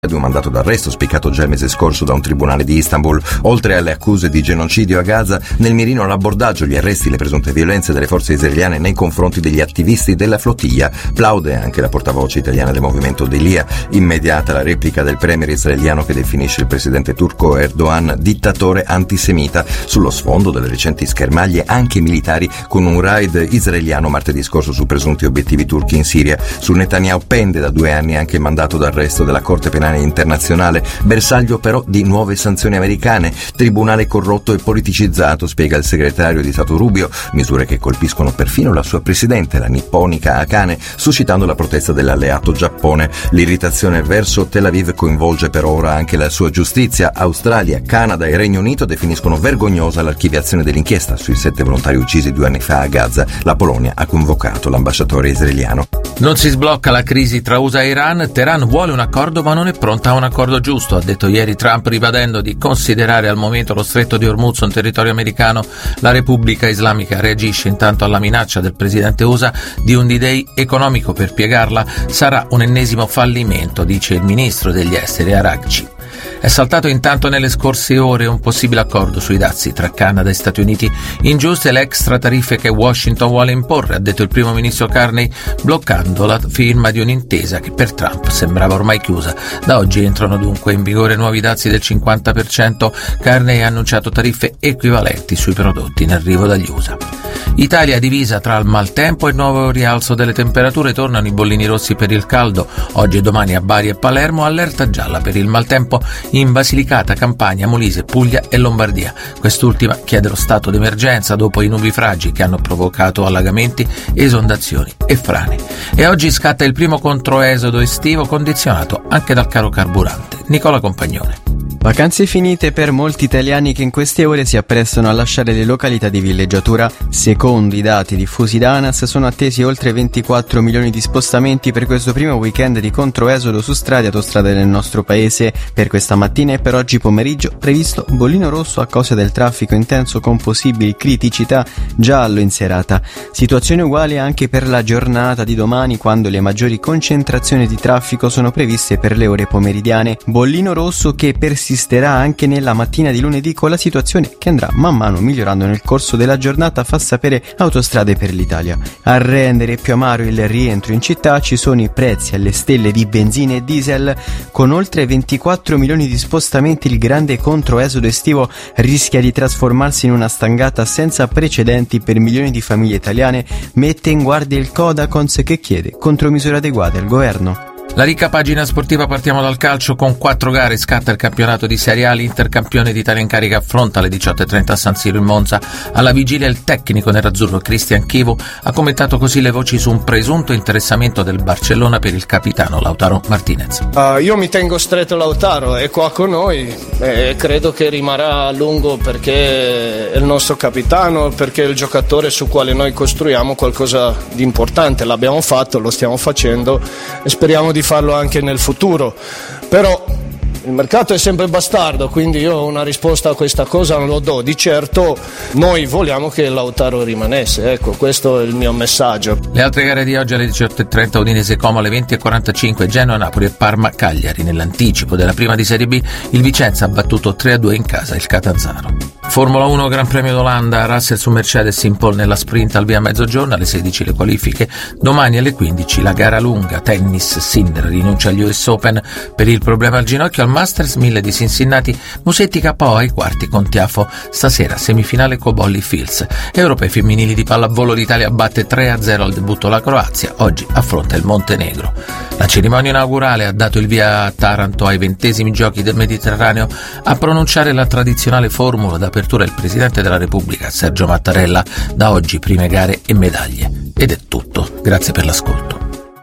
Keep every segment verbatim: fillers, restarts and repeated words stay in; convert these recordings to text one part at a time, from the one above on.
di un mandato d'arresto spiccato già il mese scorso da un tribunale di Istanbul. Oltre alle accuse di genocidio a Gaza, nel mirino l'abbordaggio, gli arresti e le presunte violenze delle forze israeliane nei confronti degli attivisti della flottiglia. Plaude anche la portavoce italiana del movimento Delia. Immediata la replica del premier israeliano che definisce il presidente turco Erdogan dittatore antisemita, sullo sfondo delle recenti schermaglie anche militari con un raid israeliano martedì scorso su presunti obiettivi turchi in Siria. Su Netanyahu pende da due anni anche il mandato d'arresto della Corte Penale internazionale, bersaglio però di nuove sanzioni americane. Tribunale corrotto e politicizzato, spiega il segretario di Stato Rubio, misure che colpiscono perfino la sua presidente, la nipponica Akane, suscitando la protesta dell'alleato Giappone. L'irritazione verso Tel Aviv coinvolge per ora anche la sua giustizia. Australia, Canada e Regno Unito definiscono vergognosa l'archiviazione dell'inchiesta sui sette volontari uccisi due anni fa a Gaza. La Polonia ha convocato l'ambasciatore israeliano. Non si sblocca la crisi tra U S A e Iran. Teheran vuole un accordo ma non è pronta a un accordo giusto, ha detto ieri Trump, ribadendo di considerare al momento lo stretto di Hormuz un territorio americano. La Repubblica Islamica reagisce intanto alla minaccia del presidente U S A di un D-Day economico per piegarla. Sarà un ennesimo fallimento, dice il ministro degli esteri Araghchi. È saltato intanto nelle scorse ore un possibile accordo sui dazi tra Canada e Stati Uniti, ingiuste le extra tariffe che Washington vuole imporre, ha detto il primo ministro Carney, bloccando la firma di un'intesa che per Trump sembrava ormai chiusa. Da oggi entrano dunque in vigore nuovi dazi del cinquanta per cento. Carney ha annunciato tariffe equivalenti sui prodotti in arrivo dagli U S A. Italia divisa tra il maltempo e il nuovo rialzo delle temperature. Tornano i bollini rossi per il caldo. Oggi e domani a Bari e Palermo, allerta gialla per il maltempo in Basilicata, Campania, Molise, Puglia e Lombardia. Quest'ultima chiede lo stato d'emergenza dopo i nubifragi che hanno provocato allagamenti, esondazioni e frane. E oggi scatta il primo controesodo estivo condizionato anche dal caro carburante. Nicola Compagnone. Vacanze finite per molti italiani che in queste ore si apprestano a lasciare le località di villeggiatura. Secondo i dati diffusi da ANAS sono attesi oltre ventiquattro milioni di spostamenti per questo primo weekend di controesodo su strade e autostrade nel nostro paese. Per questa mattina e per oggi pomeriggio previsto bollino rosso a causa del traffico intenso con possibili criticità, giallo in serata. Situazione uguale anche per la giornata di domani, quando le maggiori concentrazioni di traffico sono previste per le ore pomeridiane. Bollino rosso che persisterà anche nella mattina di lunedì, con la situazione che andrà man mano migliorando nel corso della giornata, fa sapere Autostrade per l'Italia. A rendere più amaro il rientro in città ci sono i prezzi alle stelle di benzina e diesel. Con oltre ventiquattro milioni di spostamenti, il grande controesodo estivo rischia di trasformarsi in una stangata senza precedenti per milioni di famiglie italiane, mette in guardia il Codacons che chiede contromisure adeguate al governo. La ricca pagina sportiva, partiamo dal calcio con quattro gare, scatta il campionato di Serie A, l'Inter campione d'Italia in carica affronta alle diciotto e trenta a San Siro in Monza. Alla vigilia il tecnico nerazzurro Cristian Chivu ha commentato così le voci su un presunto interessamento del Barcellona per il capitano Lautaro Martinez. Uh, io mi tengo stretto Lautaro, è qua con noi e credo che rimarrà a lungo perché è il nostro capitano, perché è il giocatore su quale noi costruiamo qualcosa di importante. L'abbiamo fatto, lo stiamo facendo e speriamo di farlo anche nel futuro, però il mercato è sempre bastardo, quindi io una risposta a questa cosa non lo do. Di certo noi vogliamo che Lautaro rimanesse, ecco, questo è il mio messaggio. Le altre gare di oggi alle diciotto e trenta Udinese Como, alle venti e quarantacinque Genoa Napoli e Parma Cagliari. Nell'anticipo della prima di Serie B il Vicenza ha battuto tre a due in casa il Catanzaro. Formula uno Gran Premio d'Olanda, Russell su Mercedes in pole nella sprint al via mezzogiorno, alle sedici le qualifiche, domani alle quindici la gara lunga. Tennis, Sinner rinuncia agli U S Open per il problema al ginocchio. Al Masters mille di Cincinnati, Musetti K O ai quarti con Tiafo. Stasera semifinale Cobolli Fields. Europei femminili di pallavolo, l'Italia batte tre a zero al debutto la Croazia, oggi affronta il Montenegro. La cerimonia inaugurale ha dato il via a Taranto ai ventesimi giochi del Mediterraneo. A pronunciare la tradizionale formula d'apertura il Presidente della Repubblica Sergio Mattarella. Da oggi prime gare e medaglie. Ed è tutto, grazie per l'ascolto.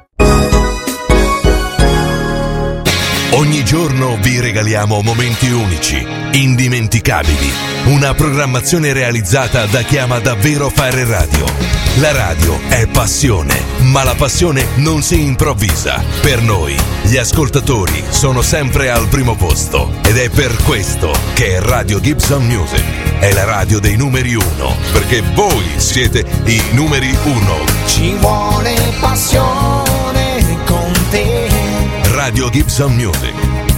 Ogni giorno vi regaliamo momenti unici, indimenticabili, una programmazione realizzata da chi ama davvero fare radio. La radio è passione, ma la passione non si improvvisa. Per noi, gli ascoltatori sono sempre al primo posto ed è per questo che Radio Gibson Music è la radio dei numeri uno, perché voi siete i numeri uno. Ci vuole passione con te. Radio Gibson Music,